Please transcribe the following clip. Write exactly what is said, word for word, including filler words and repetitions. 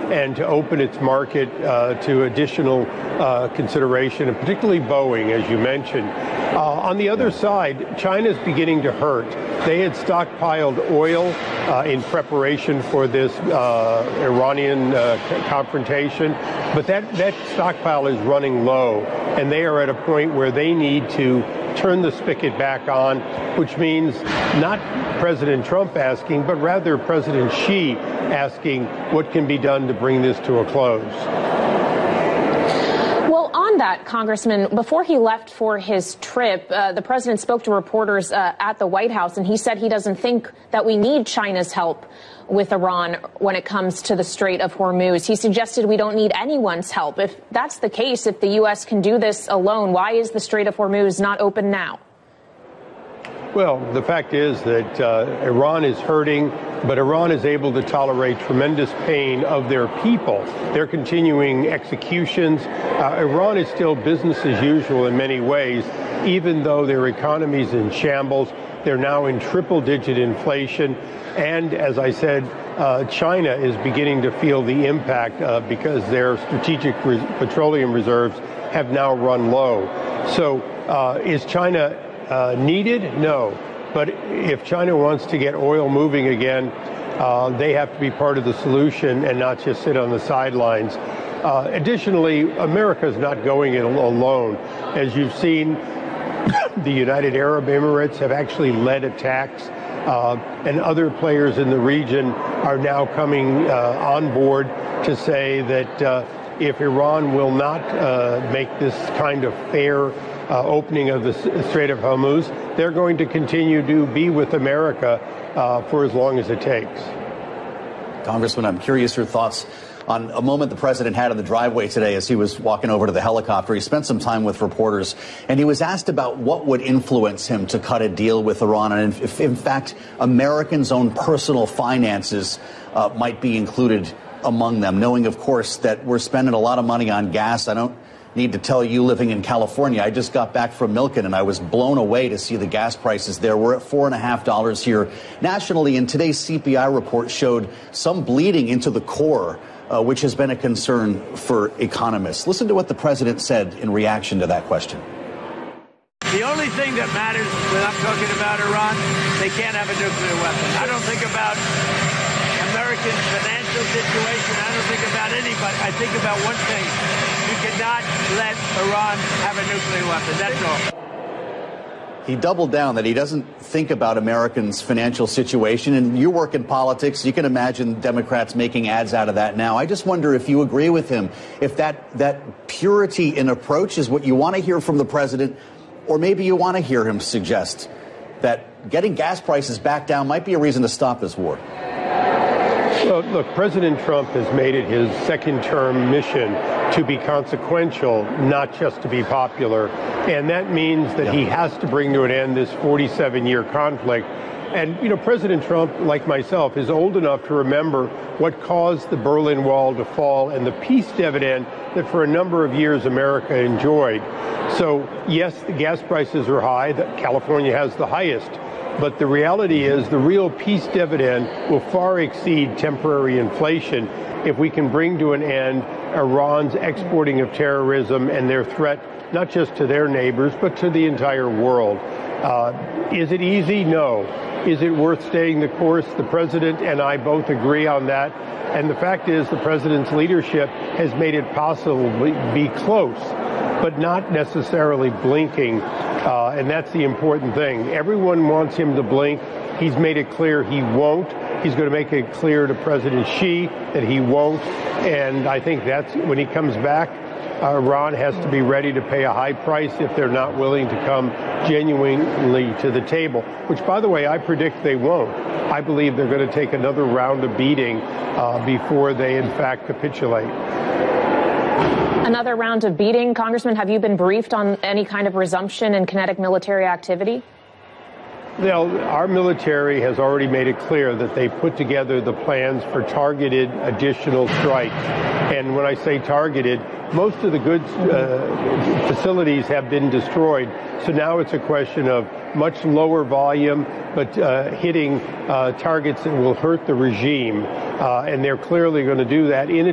and to open its market uh, to additional uh, consideration, and particularly Boeing, as you mentioned. Uh, on the other side, China's beginning to hurt. They had stockpiled oil uh, in preparation for this uh, Iranian uh, confrontation, but that, that stockpile is running low, and they are at a point where they need to turn the spigot back on, which means not President Trump asking, but rather President Xi asking what can be done to bring this to a close. Well, on that, Congressman, before he left for his trip, uh, the president spoke to reporters uh, at the White House, and he said he doesn't think that we need China's help with Iran when it comes to the Strait of Hormuz. He suggested we don't need anyone's help. If that's the case, if the U S can do this alone, why is the Strait of Hormuz not open now? Well, the fact is that uh, Iran is hurting, but Iran is able to tolerate tremendous pain of their people. They're continuing executions. Uh, Iran is still business as usual in many ways, even though their economy is in shambles. They're now in triple-digit inflation. And as I said, uh, China is beginning to feel the impact uh, because their strategic re- petroleum reserves have now run low. So uh, is China uh, needed? No. But if China wants to get oil moving again, uh, they have to be part of the solution and not just sit on the sidelines. Uh, additionally, America is not going it alone. As you've seen, the United Arab Emirates have actually led attacks, uh, and other players in the region are now coming uh, on board to say that uh, if Iran will not uh, make this kind of fair uh, opening of the Strait of Hormuz, they're going to continue to be with America uh, for as long as it takes. Congressman, I'm curious your thoughts on a moment the president had in the driveway today as he was walking over to the helicopter. He spent some time with reporters, and he was asked about what would influence him to cut a deal with Iran, and if, in fact, Americans' own personal finances uh, might be included among them, knowing, of course, that we're spending a lot of money on gas. I don't need to tell you, living in California, I just got back from Milken, and I was blown away to see the gas prices there. We're at four and a half dollars here nationally, and today's C P I report showed some bleeding into the core, Uh, which has been a concern for economists. Listen to what the president said in reaction to that question. The only thing that matters when I'm talking about Iran, they can't have a nuclear weapon. I don't think about American financial situation. I don't think about anybody. I think about one thing. You cannot let Iran have a nuclear weapon. That's all. He doubled down that he doesn't think about Americans' financial situation. And you work in politics. You can imagine Democrats making ads out of that now. I just wonder if you agree with him, if that, that purity in approach is what you want to hear from the president, or maybe you want to hear him suggest that getting gas prices back down might be a reason to stop this war. Well, look, President Trump has made it his second-term mission to be consequential, not just to be popular. And that means that yeah. he has to bring to an end this forty-seven-year conflict. And, you know, President Trump, like myself, is old enough to remember what caused the Berlin Wall to fall and the peace dividend that for a number of years America enjoyed. So, yes, the gas prices are high. That California has the highest. But the reality is the real peace dividend will far exceed temporary inflation if we can bring to an end Iran's exporting of terrorism and their threat not just to their neighbors, but to the entire world. Uh, is it easy? No. Is it worth staying the course? The president and I both agree on that. And the fact is the president's leadership has made it possible to be close, but not necessarily blinking. Uh, and that's the important thing. Everyone wants him to blink. He's made it clear he won't. He's going to make it clear to President Xi that he won't. And I think that's when he comes back, uh, Iran has to be ready to pay a high price if they're not willing to come genuinely to the table, which, by the way, I predict they won't. I believe they're going to take another round of beating uh, before they, in fact, capitulate. Another round of beating. Congressman, have you been briefed on any kind of resumption in kinetic military activity? Well, our military has already made it clear that they put together the plans for targeted additional strikes. And when I say targeted, most of the goods uh, facilities have been destroyed. So now it's a question of much lower volume, but uh, hitting uh, targets that will hurt the regime. Uh, and they're clearly going to do that. In